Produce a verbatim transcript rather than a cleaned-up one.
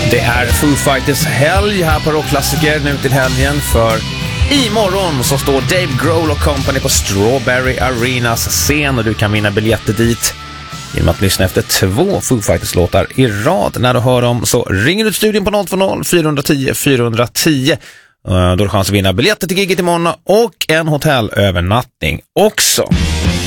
Det är Foo Fighters helg här på Rockklassiker nu till helgen, för imorgon så står Dave Grohl och Company på Strawberry Arenas scen och du kan vinna biljetter dit genom att lyssna efter två Foo Fighters-låtar i rad. När du hör dem så ringer du till studion på noll två noll fyra ett noll fyra ett noll. Då har du chans att vinna biljetter till giget imorgon och en hotellövernattning också.